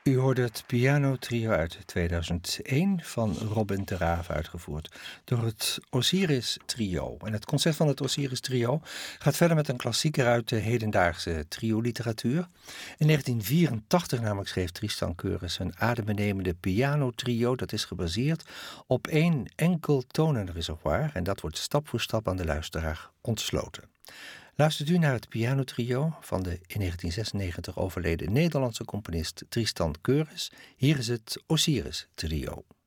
U hoorde het pianotrio uit 2001 van Robin de Raaf, uitgevoerd door het Osiris Trio. En het concert van het Osiris Trio gaat verder met een klassieker uit de hedendaagse trio-literatuur. In 1984 namelijk schreef Tristan Keurens een adembenemende pianotrio. Dat is gebaseerd op één enkel tonenreservoir en dat wordt stap voor stap aan de luisteraar ontsloten. Luistert u naar het pianotrio van de in 1996 overleden Nederlandse componist Tristan Keurens. Hier is het Osiris Trio.